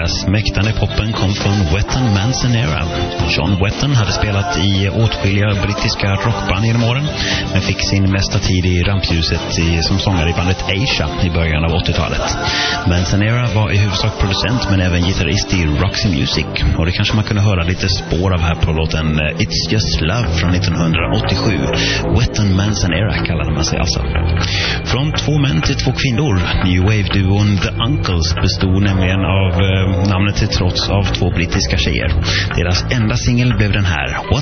smäktande poppen kom från Wetton Manzanera. John Wetton hade spelat i åtskilliga brittiska rockband genom åren, men fick sin mesta tid i rampljuset som sångare i bandet Asia i början av 80-talet. Manzanera var i huvudsak producent men även gitarrist i Roxy Music, och det kanske man kunde höra lite spår av här på låten It's Just Love från 1987. Wetton Manzanera kallade man sig alltså. Från 2 män till 2 kvinnor. New Wave-duon The Uncles bestod nämligen av namnet till trots av 2 brittiska tjejer. Deras enda singel blev den här,